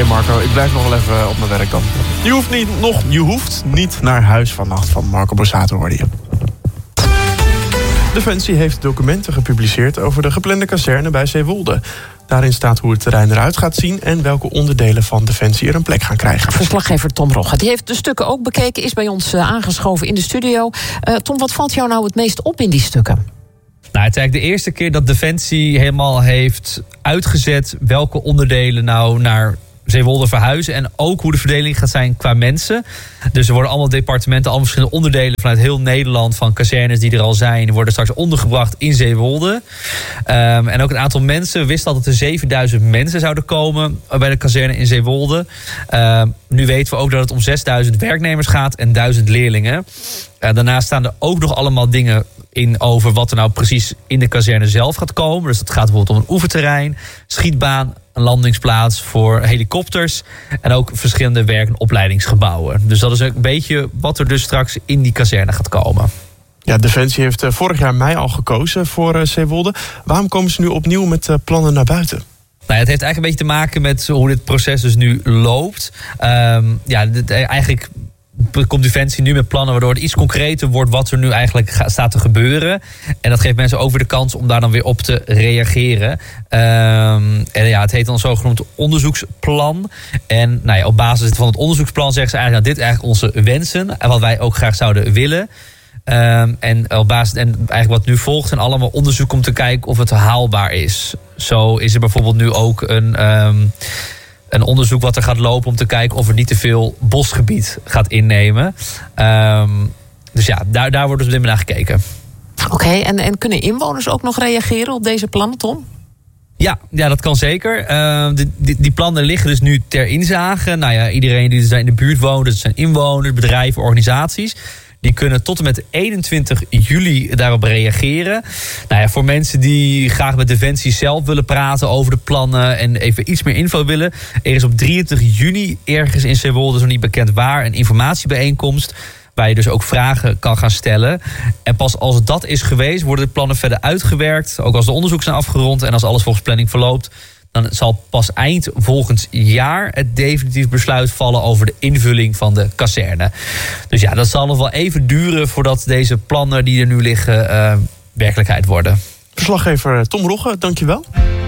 Oké, Marco, ik blijf nog wel even op mijn werk dan. Je hoeft niet naar huis vannacht van Marco Borsato, hoorde je. Defensie heeft documenten gepubliceerd over de geplande kazerne bij Zeewolde. Daarin staat hoe het terrein eruit gaat zien en welke onderdelen van Defensie er een plek gaan krijgen. Verslaggever Tom Rogge, die heeft de stukken ook bekeken, is bij ons aangeschoven in de studio. Tom, wat valt jou nou het meest op in die stukken? Nou, het is eigenlijk de eerste keer dat Defensie helemaal heeft uitgezet welke onderdelen nou naar Zeewolde verhuizen. En ook hoe de verdeling gaat zijn qua mensen. Dus er worden allemaal departementen, allemaal verschillende onderdelen vanuit heel Nederland van kazernes die er al zijn, die worden straks ondergebracht in Zeewolde. En ook een aantal mensen. We wisten al dat er 7000 mensen zouden komen bij de kazerne in Zeewolde. Nu weten we ook dat het om 6000 werknemers gaat en 1000 leerlingen. Daarnaast staan er ook nog allemaal dingen in over wat er nou precies in de kazerne zelf gaat komen. Dus dat gaat bijvoorbeeld om een oefenterrein, schietbaan, een landingsplaats voor helikopters en ook verschillende werk- en opleidingsgebouwen. Dus dat is een beetje wat er dus straks in die kazerne gaat komen. Ja, Defensie heeft vorig jaar mei al gekozen voor Zeewolde. Waarom komen ze nu opnieuw met plannen naar buiten? Nou, het heeft eigenlijk een beetje te maken met hoe dit proces dus nu loopt. Eigenlijk komt Defensie nu met plannen waardoor het iets concreter wordt wat er nu eigenlijk staat te gebeuren. En dat geeft mensen ook weer de kans om daar dan weer op te reageren. Het heet dan zogenoemd onderzoeksplan. En op basis van het onderzoeksplan zeggen ze eigenlijk, dit is eigenlijk onze wensen en wat wij ook graag zouden willen. En eigenlijk wat nu volgt zijn allemaal onderzoek om te kijken of het haalbaar is. Zo is er bijvoorbeeld nu ook een onderzoek wat er gaat lopen om te kijken of er niet te veel bosgebied gaat innemen. Dus ja, daar wordt dus op dit moment naar gekeken. Oké, en kunnen inwoners ook nog reageren op deze plannen, Tom? Ja, dat kan zeker. Die plannen liggen dus nu ter inzage. Iedereen die in de buurt woont, dat zijn inwoners, bedrijven, organisaties, die kunnen tot en met 21 juli daarop reageren. Voor mensen die graag met Defensie zelf willen praten over de plannen en even iets meer info willen. Er is op 23 juni ergens in Zeewolde, zo niet bekend waar, een informatiebijeenkomst waar je dus ook vragen kan gaan stellen. En pas als dat is geweest, worden de plannen verder uitgewerkt. Ook als de onderzoeken zijn afgerond en als alles volgens planning verloopt, dan zal pas eind volgend jaar het definitief besluit vallen over de invulling van de kazerne. Dus ja, dat zal nog wel even duren voordat deze plannen die er nu liggen werkelijkheid worden. Verslaggever Tom Rogge, dankjewel.